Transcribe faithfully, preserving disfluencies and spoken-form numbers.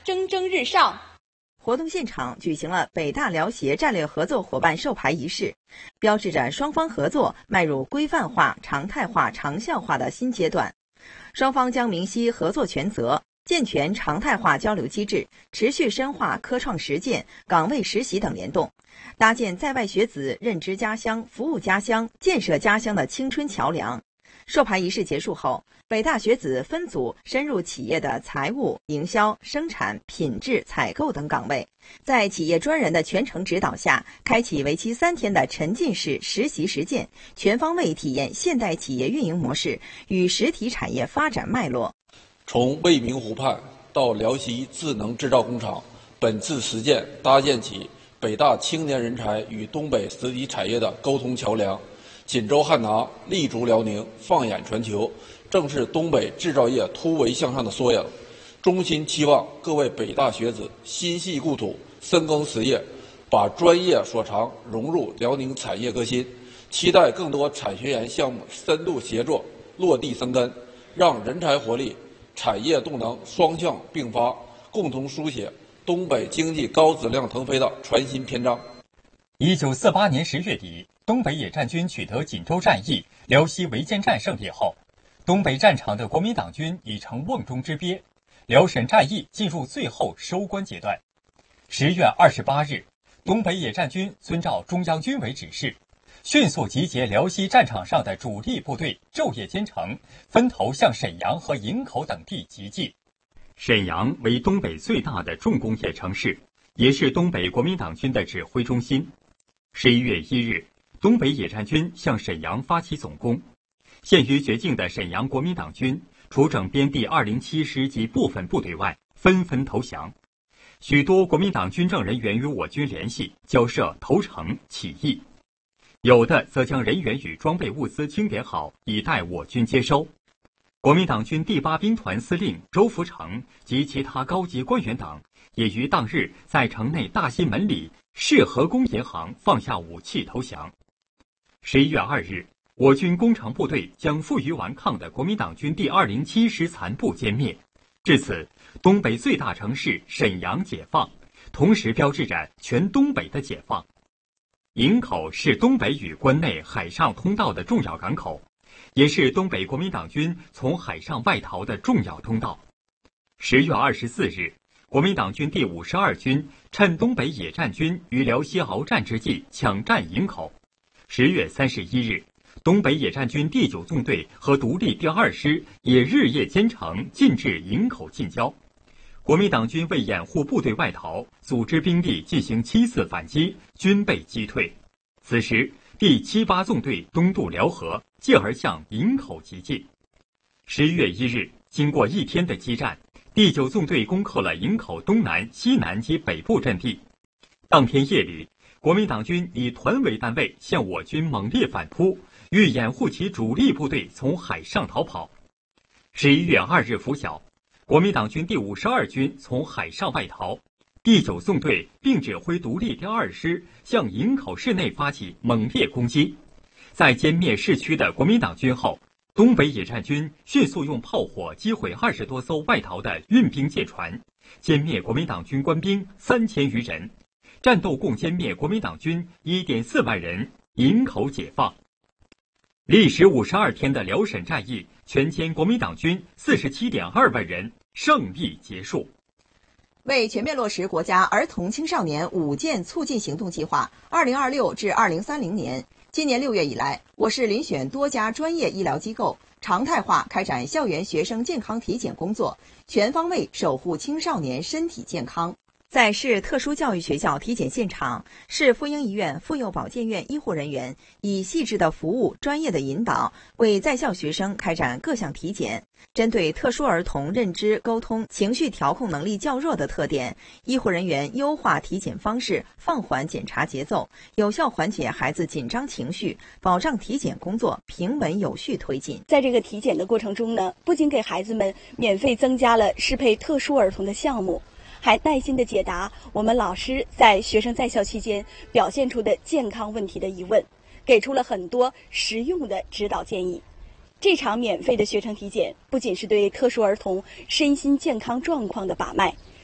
蒸蒸日上。 活动现场举行了北大辽协战略合作伙伴授牌仪式，标志着双方合作迈入规范化、常态化、长效化的新阶段。双方将明晰合作权责，健全常态化交流机制，持续深化科创实践、岗位实习等联动，搭建在外学子认知家乡、服务家乡、建设家乡的青春桥梁。授牌仪式结束后，北大学子分组深入企业的财务、营销、生产、品质、采购等岗位，在企业专人的全程指导下，开启为期三天的沉浸式实习实践，全方位体验现代企业运营模式与实体产业发展脉络。 从未名湖畔到辽西智能制造工厂，本次实践搭建起北大青年人才与东北实体产业的沟通桥梁。锦州汉拿，立足辽宁，放眼全球，正是东北制造业突围向上的缩影。衷心期望各位北大学子心系故土，深耕实业，把专业所长融入辽宁产业革新。期待更多产学研项目深度协作，落地生根，让人才活力、产业动能双向并发，共同书写东北经济高质量腾飞的全新篇章。 一九四八年十月底，东北野战军取得锦州战役、辽西围歼战胜利后，东北战场的国民党军已成瓮中之鳖，辽沈战役进入最后收官阶段。十月二十八日，东北野战军遵照中央军委指示，迅速集结辽西战场上的主力部队，昼夜兼程，分头向沈阳和营口等地集结。沈阳为东北最大的重工业城市，也是东北国民党军的指挥中心。十一月一日，东北野战军向沈阳发起总攻，陷于绝境的沈阳国民党军，除整编第二零七师及部分部队外，纷纷投降。许多国民党军政人员与我军联系，交涉投诚起义，有的则将人员与装备物资清点好，以待我军接收。国民党军第八兵团司令周福成及其他高级官员等，也于当日在城内大西门里市河工银行放下武器投降。十一月二日，我军工程部队将负隅顽抗的国民党军第二零七师残部歼灭。至此，东北最大城市沈阳解放，同时标志着全东北的解放。营口是东北与关内海上通道的重要港口，也是东北国民党军从海上外逃的重要通道。十月二十四日，国民党军第五十二军趁东北野战军于辽西鏖战之际抢占营口。十月三十一日，东北野战军第九纵队和独立第二师也日夜兼程进至营口近郊。国民党军为掩护部队外逃，组织兵力进行七次反击，均被击退。此时，第七八纵队东渡辽河，继而向营口急进。十一月一日，经过一天的激战，第九纵队攻克了营口东南、西南及北部阵地。当天夜里，国民党军以团为单位向我军猛烈反扑，欲掩护其主力部队从海上逃跑。十一月二日拂晓，国民党军第五十二军从海上外逃，第九纵队并指挥独立第二师向营口市内发起猛烈攻击。在歼灭市区的国民党军后，东北野战军迅速用炮火击毁二十多艘外逃的运兵舰船，歼灭国民党军官兵三千余人，战斗共歼灭国民党军一点四万人，营口解放。历时五十二天的辽沈战役，全歼国民党军四十七点二万人，胜利结束。 为全面落实国家儿童青少年五健促进行动计划二零二六至二零三零年，今年六月以来，我市遴选多家专业医疗机构，常态化开展校园学生健康体检工作，全方位守护青少年身体健康。在市特殊教育学校体检现场，市妇婴医院妇幼保健院医护人员以细致的服务、专业的引导，为在校学生开展各项体检。针对特殊儿童认知、沟通、情绪调控能力较弱的特点，医护人员优化体检方式，放缓检查节奏，有效缓解孩子紧张情绪，保障体检工作平稳有序推进。 在这个体检的过程中呢，不仅给孩子们免费增加了适配特殊儿童的项目，还耐心地解答我们老师在学生在校期间表现出的健康问题的疑问，给出了很多实用的指导建议。这场免费的学生体检不仅是对特殊儿童身心健康状况的把脉，